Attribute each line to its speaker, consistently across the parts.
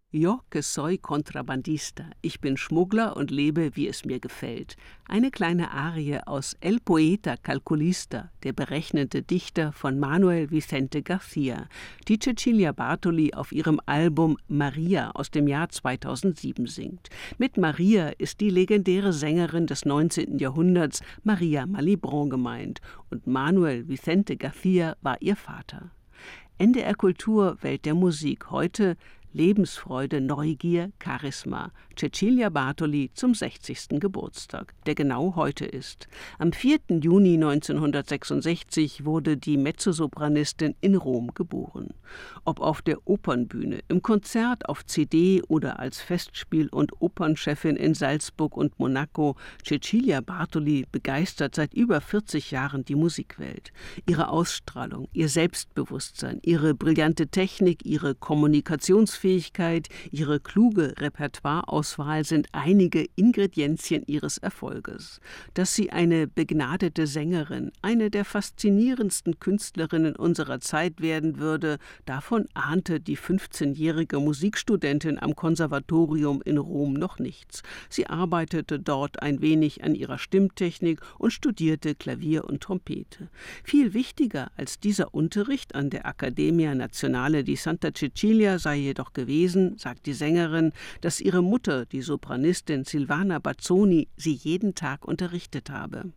Speaker 1: Yo que soy contrabandista. Ich bin Schmuggler und lebe, wie es mir gefällt. Eine kleine Arie aus El Poeta Calculista, der berechnete Dichter von Manuel Vicente García, die Cecilia Bartoli auf ihrem Album Maria aus dem Jahr 2007 singt. Mit Maria ist die legendäre Sängerin des 19. Jahrhunderts Maria Malibran gemeint und Manuel Vicente García war ihr Vater. NDR Kultur, Welt der Musik. Heute Lebensfreude, Neugier, Charisma. Cecilia Bartoli zum 60. Geburtstag, der genau heute ist. Am 4. Juni 1966 wurde die Mezzosopranistin in Rom geboren. Ob auf der Opernbühne, im Konzert, auf CD oder als Festspiel- und Opernchefin in Salzburg und Monaco, Cecilia Bartoli begeistert seit über 40 Jahren die Musikwelt. Ihre Ausstrahlung, ihr Selbstbewusstsein, ihre brillante Technik, ihre Kommunikationsfähigkeit, ihre kluge Repertoireauswahl sind einige Ingredienzien ihres Erfolges. Dass sie eine begnadete Sängerin, eine der faszinierendsten Künstlerinnen unserer Zeit werden würde, davon ahnte die 15-jährige Musikstudentin am Konservatorium in Rom noch nichts. Sie arbeitete dort ein wenig an ihrer Stimmtechnik und studierte Klavier und Trompete. Viel wichtiger als dieser Unterricht an der Accademia Nazionale di Santa Cecilia sei jedoch gewesen, sagt die Sängerin, dass ihre Mutter, die Sopranistin Silvana Bazzoni, sie jeden Tag unterrichtet habe.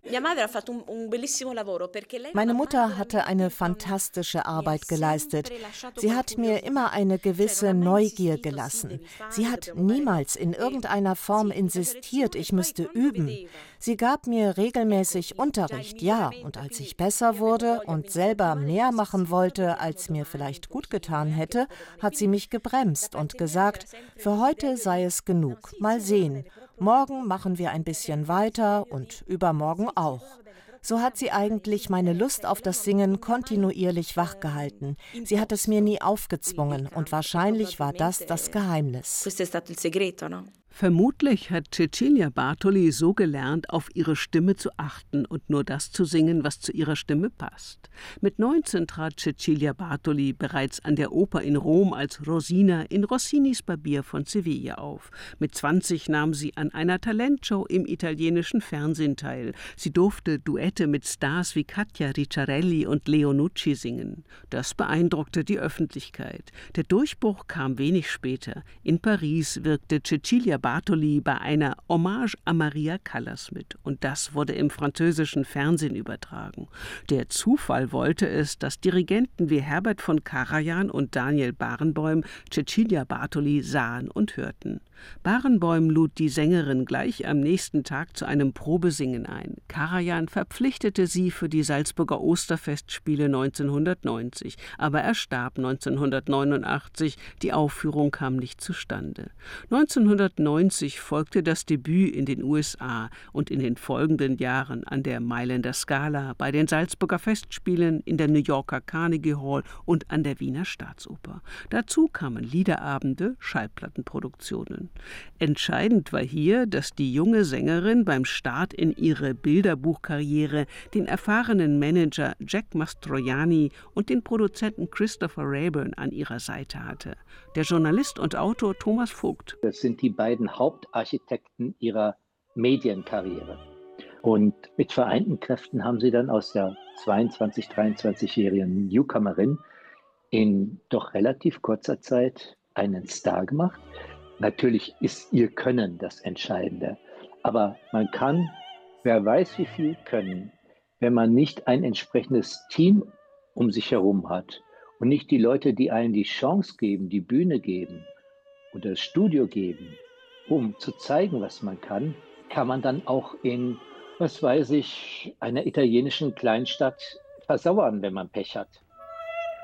Speaker 2: Meine Mutter hatte eine fantastische Arbeit geleistet. Sie hat mir immer eine gewisse Neugier gelassen. Sie hat niemals in irgendeiner Form insistiert, ich müsste üben. Sie gab mir regelmäßig Unterricht, ja, und als ich besser wurde und selber mehr machen wollte, als mir vielleicht gut getan hätte, hat sie mich gebremst und gesagt, für heute sei es genug, mal sehen. Morgen machen wir ein bisschen weiter und übermorgen auch. So hat sie eigentlich meine Lust auf das Singen kontinuierlich wachgehalten. Sie hat es mir nie aufgezwungen und wahrscheinlich war das das Geheimnis.
Speaker 1: Vermutlich hat Cecilia Bartoli so gelernt, auf ihre Stimme zu achten und nur das zu singen, was zu ihrer Stimme passt. Mit 19 trat Cecilia Bartoli bereits an der Oper in Rom als Rosina in Rossinis Barbier von Sevilla auf. Mit 20 nahm sie an einer Talentshow im italienischen Fernsehen teil. Sie durfte Duette mit Stars wie Katja Ricciarelli und Leo Nucci singen. Das beeindruckte die Öffentlichkeit. Der Durchbruch kam wenig später. In Paris wirkte Cecilia Bartoli bei einer Hommage à Maria Callas mit und das wurde im französischen Fernsehen übertragen. Der Zufall wollte es, dass Dirigenten wie Herbert von Karajan und Daniel Barenboim Cecilia Bartoli sahen und hörten. Barenboim lud die Sängerin gleich am nächsten Tag zu einem Probesingen ein. Karajan verpflichtete sie für die Salzburger Osterfestspiele 1990, aber er starb 1989, die Aufführung kam nicht zustande. 1990 folgte das Debüt in den USA und in den folgenden Jahren an der Mailänder Scala, bei den Salzburger Festspielen, in der New Yorker Carnegie Hall und an der Wiener Staatsoper. Dazu kamen Liederabende, Schallplattenproduktionen. Entscheidend war hier, dass die junge Sängerin beim Start in ihre Bilderbuchkarriere den erfahrenen Manager Jack Mastroianni und den Produzenten Christopher Rayburn an ihrer Seite hatte. Der Journalist und Autor Thomas Vogt.
Speaker 3: Das sind die beiden Hauptarchitekten ihrer Medienkarriere. Und mit vereinten Kräften haben sie dann aus der 23-jährigen Newcomerin in doch relativ kurzer Zeit einen Star gemacht. Natürlich ist ihr Können das Entscheidende. Aber man kann, wer weiß wie viel können, wenn man nicht ein entsprechendes Team um sich herum hat und nicht die Leute, die einen die Chance geben, die Bühne geben oder das Studio geben, um zu zeigen, was man kann man dann auch in, was weiß ich, einer italienischen Kleinstadt versauern, wenn man Pech hat.